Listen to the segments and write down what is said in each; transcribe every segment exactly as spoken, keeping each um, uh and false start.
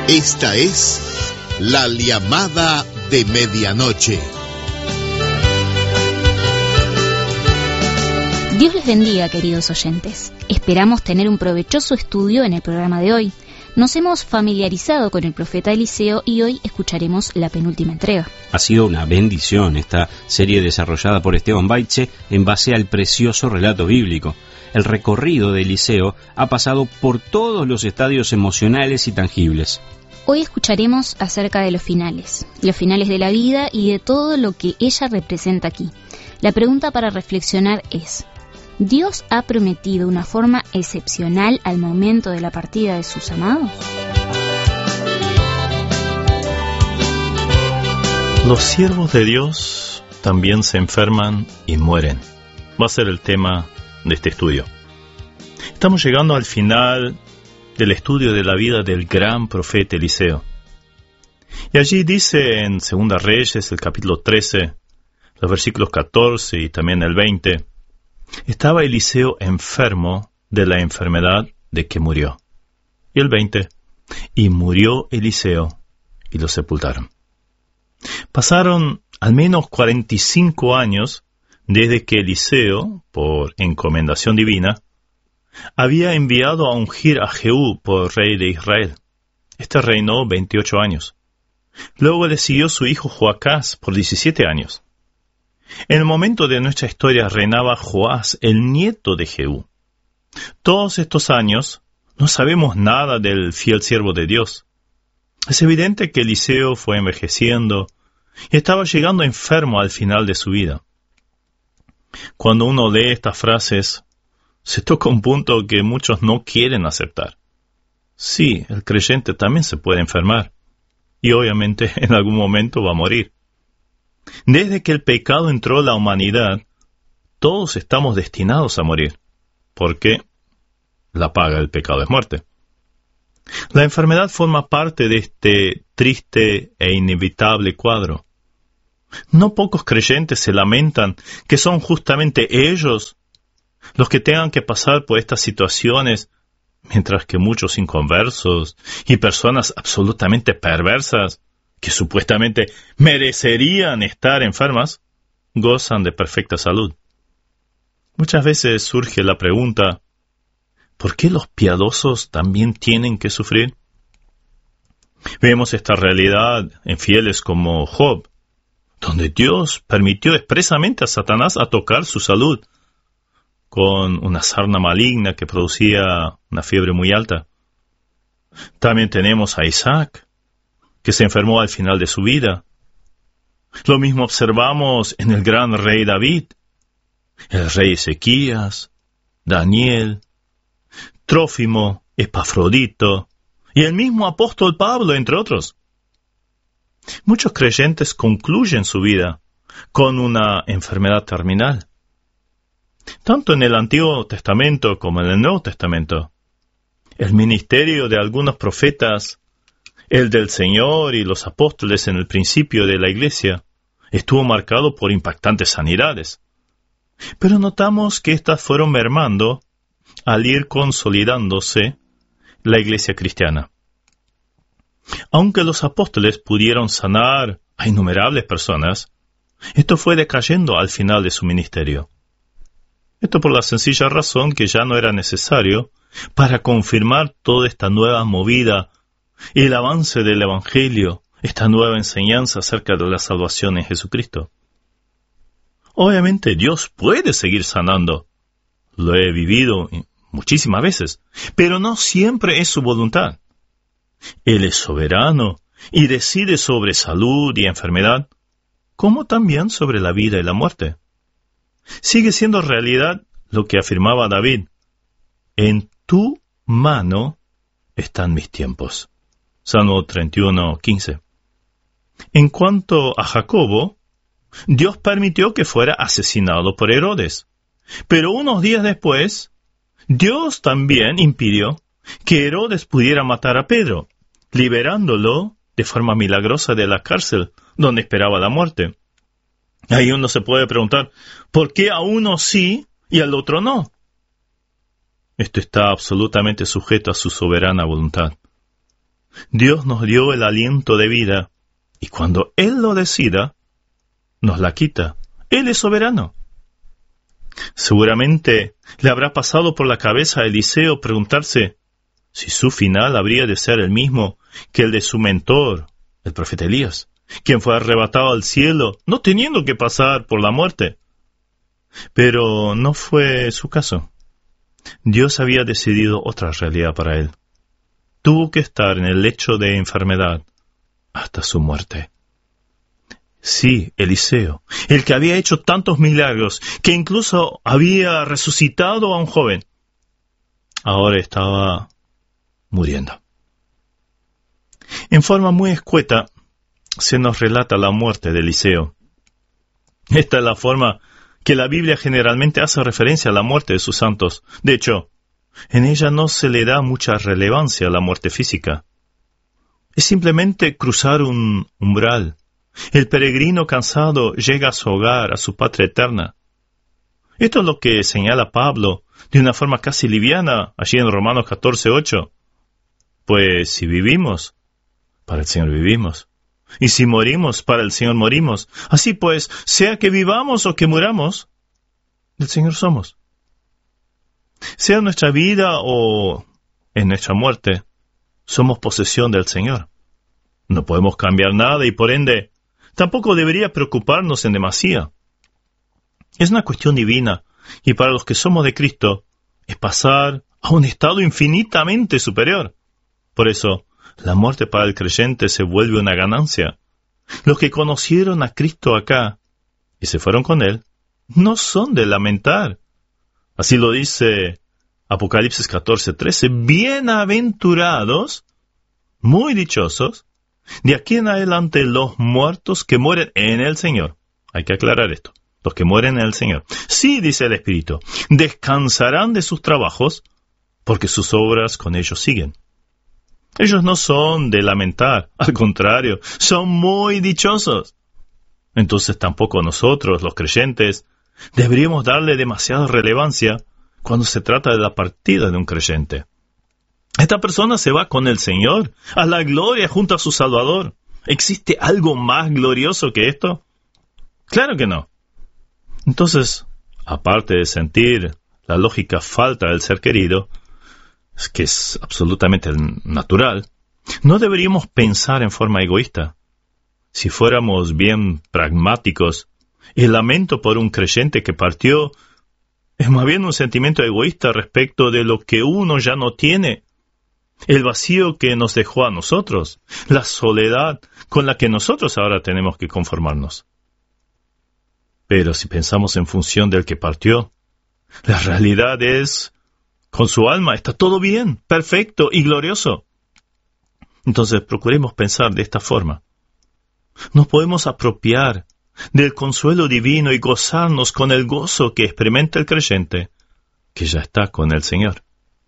Esta es la llamada de medianoche. Dios les bendiga, queridos oyentes. Esperamos tener un provechoso estudio en el programa de hoy. Nos hemos familiarizado con el profeta Eliseo y hoy escucharemos la penúltima entrega. Ha sido una bendición esta serie desarrollada por Esteban Baitze en base al precioso relato bíblico. El recorrido de Eliseo ha pasado por todos los estadios emocionales y tangibles. Hoy escucharemos acerca de los finales, los finales de la vida y de todo lo que ella representa aquí. La pregunta para reflexionar es: ¿Dios ha prometido una forma excepcional al momento de la partida de sus amados? Los siervos de Dios también se enferman y mueren. Va a ser el tema de este estudio. Estamos llegando al final del estudio de la vida del gran profeta Eliseo. Y allí dice en Segunda Reyes, el capítulo trece, los versículos catorce y también el veinte, estaba Eliseo enfermo de la enfermedad de que murió. Y el veinte, y murió Eliseo y lo sepultaron. Pasaron al menos cuarenta y cinco años desde que Eliseo, por encomendación divina, había enviado a ungir a Jehú por rey de Israel. Este reinó veintiocho años. Luego le siguió su hijo Joacás por diecisiete años. En el momento de nuestra historia reinaba Joás, el nieto de Jehú. Todos estos años no sabemos nada del fiel siervo de Dios. Es evidente que Eliseo fue envejeciendo y estaba llegando enfermo al final de su vida. Cuando uno lee estas frases, se toca un punto que muchos no quieren aceptar. Sí, el creyente también se puede enfermar y obviamente en algún momento va a morir. Desde que el pecado entró en la humanidad, todos estamos destinados a morir, porque la paga del pecado es muerte. La enfermedad forma parte de este triste e inevitable cuadro. No pocos creyentes se lamentan que son justamente ellos los que tengan que pasar por estas situaciones, mientras que muchos inconversos y personas absolutamente perversas, que supuestamente merecerían estar enfermas, gozan de perfecta salud. Muchas veces surge la pregunta: ¿por qué los piadosos también tienen que sufrir? Vemos esta realidad en fieles como Job, donde Dios permitió expresamente a Satanás a tocar su salud con una sarna maligna que producía una fiebre muy alta. También tenemos a Isaac, que se enfermó al final de su vida. Lo mismo observamos en el gran rey David, el rey Ezequías, Daniel, Trófimo, Epafrodito y el mismo apóstol Pablo, entre otros. Muchos creyentes concluyen su vida con una enfermedad terminal. Tanto en el Antiguo Testamento como en el Nuevo Testamento, el ministerio de algunos profetas, el del Señor y los apóstoles en el principio de la Iglesia, estuvo marcado por impactantes sanidades. Pero notamos que éstas fueron mermando al ir consolidándose la Iglesia cristiana. Aunque los apóstoles pudieron sanar a innumerables personas, esto fue decayendo al final de su ministerio. Esto por la sencilla razón que ya no era necesario para confirmar toda esta nueva movida y el avance del Evangelio, esta nueva enseñanza acerca de la salvación en Jesucristo. Obviamente Dios puede seguir sanando. Lo he vivido muchísimas veces, pero no siempre es su voluntad. Él es soberano y decide sobre salud y enfermedad, como también sobre la vida y la muerte. Sigue siendo realidad lo que afirmaba David: en tu mano están mis tiempos. Salmo treinta y uno, quince. En cuanto a Jacobo, Dios permitió que fuera asesinado por Herodes. Pero unos días después, Dios también impidió que Herodes pudiera matar a Pedro, liberándolo de forma milagrosa de la cárcel donde esperaba la muerte. Ahí uno se puede preguntar, ¿por qué a uno sí y al otro no? Esto está absolutamente sujeto a su soberana voluntad. Dios nos dio el aliento de vida, y cuando Él lo decida, nos la quita. Él es soberano. Seguramente le habrá pasado por la cabeza a Eliseo preguntarse si su final habría de ser el mismo que el de su mentor, el profeta Elías, quien fue arrebatado al cielo, no teniendo que pasar por la muerte. Pero no fue su caso. Dios había decidido otra realidad para él. Tuvo que estar en el lecho de enfermedad hasta su muerte. Sí, Eliseo, el que había hecho tantos milagros, que incluso había resucitado a un joven, ahora estaba muriendo. En forma muy escueta se nos relata la muerte de Eliseo. Esta es la forma que la Biblia generalmente hace referencia a la muerte de sus santos. De hecho, en ella no se le da mucha relevancia a la muerte física. Es simplemente cruzar un umbral. El peregrino cansado llega a su hogar, a su patria eterna. Esto es lo que señala Pablo de una forma casi liviana allí en Romanos catorce ocho. Pues si vivimos, para el Señor vivimos. Y si morimos, para el Señor morimos. Así pues, sea que vivamos o que muramos, del Señor somos. Sea en nuestra vida o en nuestra muerte, somos posesión del Señor. No podemos cambiar nada y por ende, tampoco debería preocuparnos en demasía. Es una cuestión divina, y para los que somos de Cristo, es pasar a un estado infinitamente superior. Por eso, la muerte para el creyente se vuelve una ganancia. Los que conocieron a Cristo acá, y se fueron con Él, no son de lamentar. Así lo dice Apocalipsis catorce trece. Bienaventurados, muy dichosos, de aquí en adelante los muertos que mueren en el Señor. Hay que aclarar esto. Los que mueren en el Señor. Sí, dice el Espíritu, descansarán de sus trabajos, porque sus obras con ellos siguen. Ellos no son de lamentar, al contrario, son muy dichosos. Entonces tampoco nosotros, los creyentes, deberíamos darle demasiada relevancia cuando se trata de la partida de un creyente. Esta persona se va con el Señor, a la gloria junto a su Salvador. ¿Existe algo más glorioso que esto? Claro que no. Entonces, aparte de sentir la lógica falta del ser querido, que es absolutamente natural, no deberíamos pensar en forma egoísta. Si fuéramos bien pragmáticos, el lamento por un creyente que partió es más bien un sentimiento egoísta respecto de lo que uno ya no tiene, el vacío que nos dejó a nosotros, la soledad con la que nosotros ahora tenemos que conformarnos. Pero si pensamos en función del que partió, la realidad es, con su alma está todo bien, perfecto y glorioso. Entonces procuremos pensar de esta forma. Nos podemos apropiar del consuelo divino y gozarnos con el gozo que experimenta el creyente, que ya está con el Señor.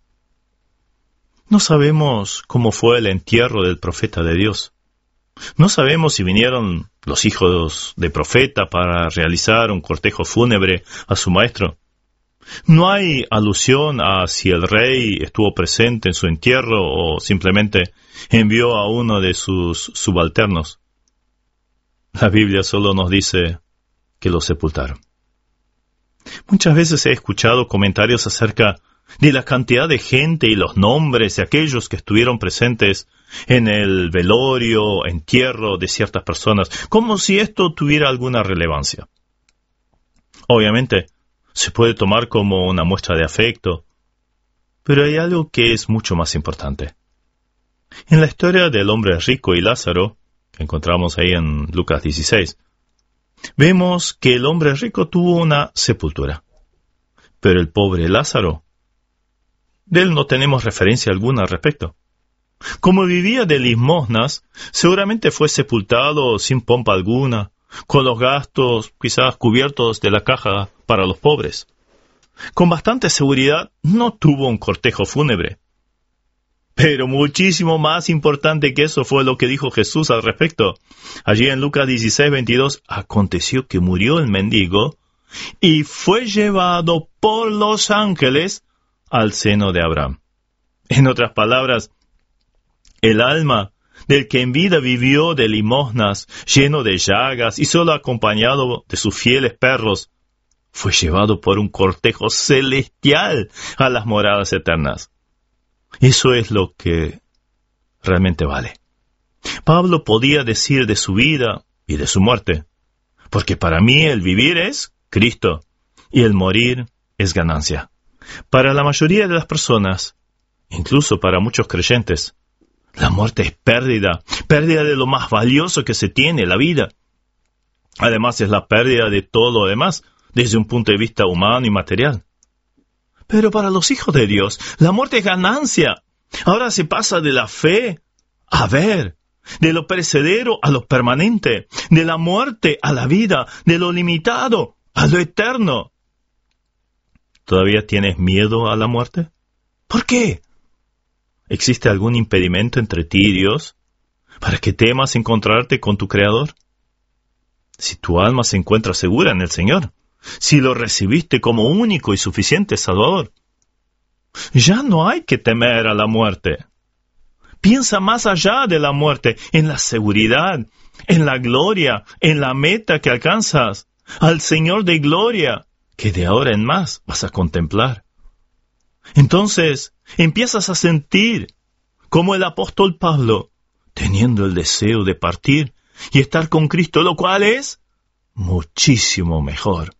No sabemos cómo fue el entierro del profeta de Dios. No sabemos si vinieron los hijos de profeta para realizar un cortejo fúnebre a su maestro. No hay alusión a si el rey estuvo presente en su entierro o simplemente envió a uno de sus subalternos. La Biblia solo nos dice que lo sepultaron. Muchas veces he escuchado comentarios acerca de la cantidad de gente y los nombres de aquellos que estuvieron presentes en el velorio, entierro de ciertas personas, como si esto tuviera alguna relevancia. Obviamente, se puede tomar como una muestra de afecto, pero hay algo que es mucho más importante. En la historia del hombre rico y Lázaro, que encontramos ahí en Lucas dieciséis, vemos que el hombre rico tuvo una sepultura, pero el pobre Lázaro, de él no tenemos referencia alguna al respecto. Como vivía de limosnas, seguramente fue sepultado sin pompa alguna, con los gastos quizás cubiertos de la caja para los pobres. Con bastante seguridad no tuvo un cortejo fúnebre. Pero muchísimo más importante que eso fue lo que dijo Jesús al respecto. Allí en Lucas dieciséis veintidós, aconteció que murió el mendigo y fue llevado por los ángeles al seno de Abraham. En otras palabras, El alma del que en vida vivió de limosnas, lleno de llagas y solo acompañado de sus fieles perros, fue llevado por un cortejo celestial a las moradas eternas. Eso es lo que realmente vale. Pablo podía decir de su vida y de su muerte, porque para mí el vivir es Cristo y el morir es ganancia. Para la mayoría de las personas, incluso para muchos creyentes, la muerte es pérdida, pérdida de lo más valioso que se tiene, la vida. Además es la pérdida de todo lo demás, desde un punto de vista humano y material. Pero para los hijos de Dios, la muerte es ganancia. Ahora se pasa de la fe a ver, de lo perecedero a lo permanente, de la muerte a la vida, de lo limitado a lo eterno. ¿Todavía tienes miedo a la muerte? ¿Por qué? ¿Existe algún impedimento entre ti y Dios para que temas encontrarte con tu Creador? Si tu alma se encuentra segura en el Señor, si lo recibiste como único y suficiente Salvador, ya no hay que temer a la muerte. Piensa más allá de la muerte, en la seguridad, en la gloria, en la meta que alcanzas, al Señor de gloria, que de ahora en más vas a contemplar. Entonces empiezas a sentir como el apóstol Pablo, teniendo el deseo de partir y estar con Cristo, lo cual es muchísimo mejor.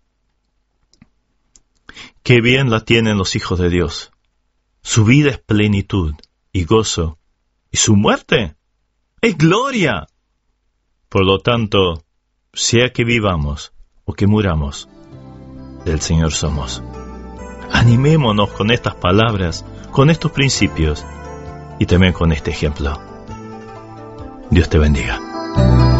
Qué bien la tienen los hijos de Dios. Su vida es plenitud y gozo, y su muerte es gloria. Por lo tanto, sea que vivamos o que muramos, del Señor somos. Animémonos con estas palabras, con estos principios y también con este ejemplo. Dios te bendiga.